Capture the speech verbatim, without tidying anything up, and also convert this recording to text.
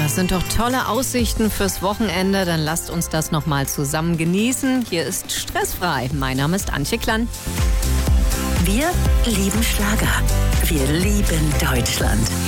das sind doch tolle Aussichten fürs Wochenende. Dann lasst uns das nochmal zusammen genießen. Hier ist Stressfrei. Mein Name ist Antje Klann. Wir lieben Schlager. Wir lieben Deutschland.